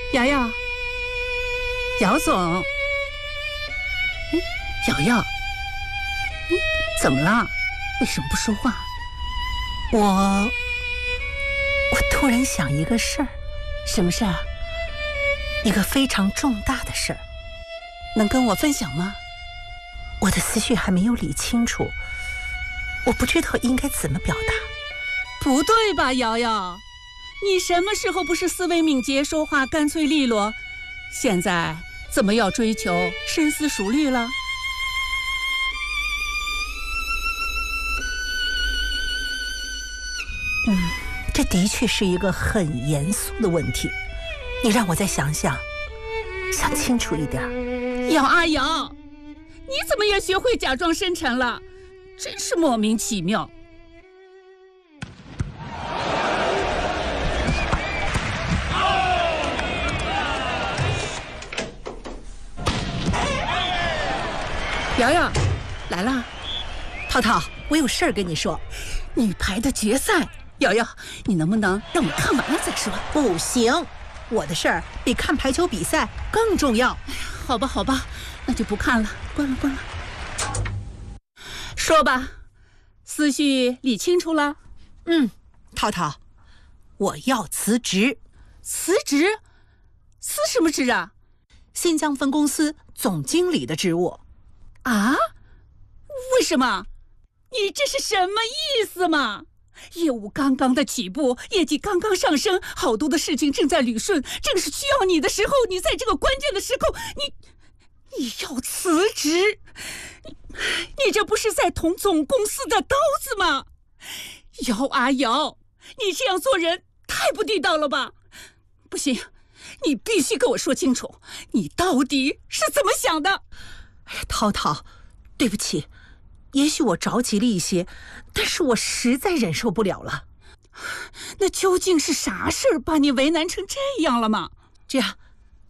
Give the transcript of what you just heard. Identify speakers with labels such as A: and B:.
A: 瑶瑶，姚总，瑶瑶，怎么了？为什么不说话？
B: 我突然想一个事儿。
A: 什么事儿？
B: 一个非常重大的事儿，
A: 能跟我分享吗？
B: 我的思绪还没有理清楚，我不知道应该怎么表达。
A: 不对吧，瑶瑶？你什么时候不是思维敏捷，说话干脆利落？现在怎么要追求深思熟虑了？
B: 这的确是一个很严肃的问题，你让我再想想清楚一点。
A: 姚阿瑶，你怎么也学会假装深沉了？真是莫名其妙。瑶瑶，来啦！
B: 涛涛，我有事儿跟你说。
A: 女排的决赛，瑶瑶，你能不能让我看完了再说？
B: 不行，我的事儿比看排球比赛更重要。
A: 好吧，好吧，那就不看了，关了。说吧，思绪理清楚了？
B: 涛涛，我要辞职。
A: 辞职？辞什么职啊？
B: 新疆分公司总经理的职务。
A: 啊？为什么？你这是什么意思嘛？业务刚刚的起步，业绩刚刚上升，好多的事情正在捋顺，正是需要你的时候，你在这个关键的时候，你要辞职？你这不是在捅总公司的刀子吗？姚阿瑶，你这样做人太不地道了吧？不行，你必须跟我说清楚，你到底是怎么想的？
B: 涛涛，对不起，也许我着急了一些，但是我实在忍受不了了。
A: 那究竟是啥事儿把你为难成这样了吗？
B: 这样，